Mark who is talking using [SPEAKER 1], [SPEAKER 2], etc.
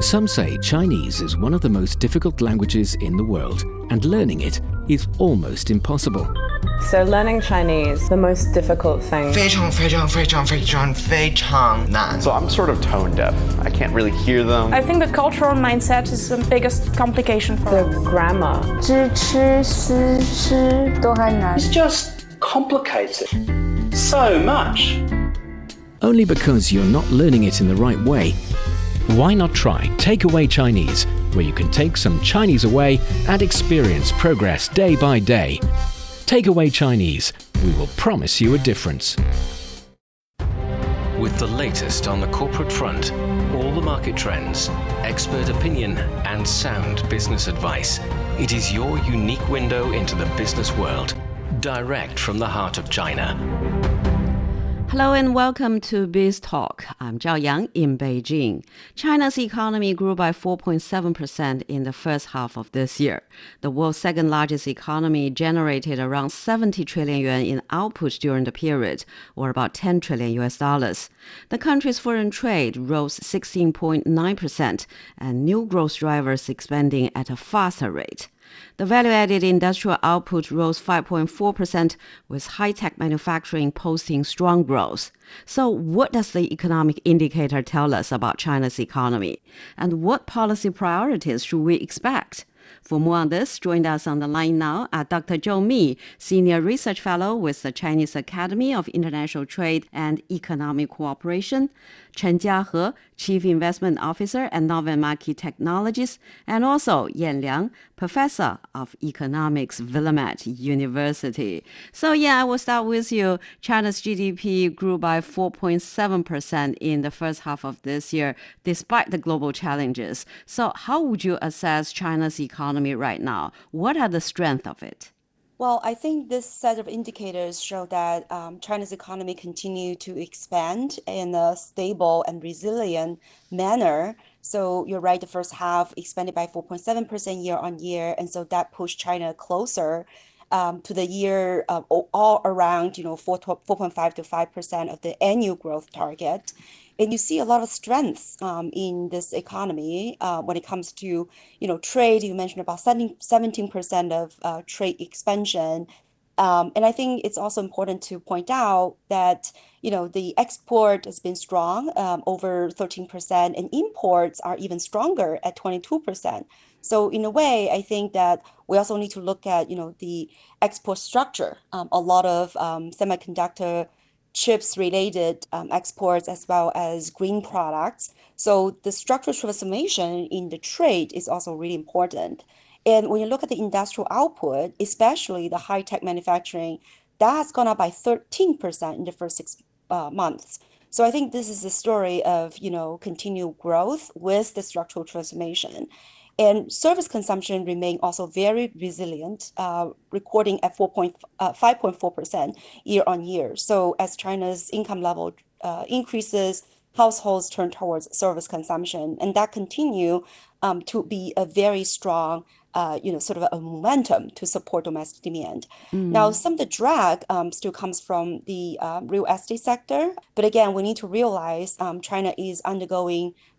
[SPEAKER 1] Some say Chinese is one of the most difficult languages in the world, and learning it is almost impossible.
[SPEAKER 2] So learning Chinese, the most difficult thing.
[SPEAKER 3] 非常非常非常非常非常难.
[SPEAKER 4] So I'm sort of tone deaf. I can't really hear them.
[SPEAKER 5] I think the cultural mindset is the biggest complication for
[SPEAKER 2] The
[SPEAKER 5] us.
[SPEAKER 2] grammar.
[SPEAKER 6] 知吃思诗都还难。
[SPEAKER 7] It's just complicated so much.
[SPEAKER 1] Only because you're not learning it in the right way. Why not try Takeaway Chinese, where you can take some Chinese away and experience progress day by day. Takeaway Chinese, we will promise you a difference. With the latest on the corporate front, all the market trends, expert opinion, and sound business advice, it is your unique window into the business world, direct from the heart of China.
[SPEAKER 8] Hello and welcome to Biz Talk. I'm Zhao Yang in Beijing. China's economy grew by 4.7% in the first half of this year. The world's second largest economy generated around 70 trillion yuan in output during the period, or about 10 trillion US dollars. The country's foreign trade rose 16.9%, and new growth drivers expanding at a faster rate. The value-added industrial output rose 5.4%, with high-tech manufacturing posting strong growth. So what does the economic indicator tell us about China's economy? And what policy priorities should we expect? For more on this, join us on the line now are Dr. Zhou Mi, Senior Research Fellow with the Chinese Academy of International Trade and Economic Cooperation, Chen Jiahe, Chief Investment Officer at Novant Market Technologies, and also Yan Liang, Professor of Economics, Willamette University. So I will start with you. China's GDP grew by 4.7% in the first half of this year, despite the global challenges. So how would you assess China's economy right now? What are the strengths of it?
[SPEAKER 9] Well, I think this set of indicators show that China's economy continue to expand in a stable and resilient manner. So you're right, the first half expanded by 4.7% year on year. And so that pushed China closer to the year all around, 4.5 to 5% of the annual growth target. And you see a lot of strengths in this economy when it comes to, trade. You mentioned about 17% of trade expansion. And I think it's also important to point out that, the export has been strong, over 13%, and imports are even stronger at 22%. So in a way, I think that we also need to look at, the export structure. A lot of semiconductor chips related exports as well as green products. So the structural transformation in the trade is also really important. And when you look at the industrial output, especially the high-tech manufacturing, that has gone up by 13% in the first 6 months. So I think this is a story of, continued growth with the structural transformation. And service consumption remained also very resilient, recording at 5.4% year on year. So as China's income level increases, households turn towards service consumption, and that continue to be a very strong, sort of a momentum to support domestic demand. Now, some of the drag still comes from the real estate sector. But again, we need to realize China is undergoing